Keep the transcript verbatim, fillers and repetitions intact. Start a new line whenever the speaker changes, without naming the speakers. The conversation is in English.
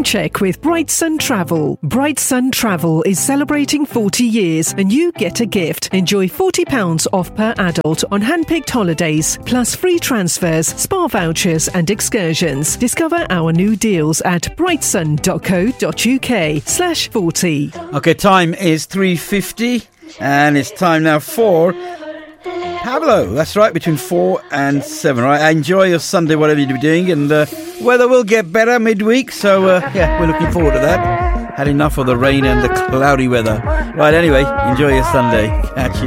check with Bright Sun Travel. Bright Sun Travel is celebrating forty years and you get a gift. Enjoy forty pounds off per adult on hand-picked holidays, plus free transfers, spa vouchers and excursions. Discover our new deals at brightsun.co.uk slash 40.
Okay, time is three fifty and it's time now for Pablo. That's right, between four and seven. All right, enjoy your Sunday, whatever you're doing, and uh, weather will get better midweek, so uh, yeah, we're looking forward to that. Had enough of the rain and the cloudy weather. Right, anyway, enjoy your Sunday. Catch you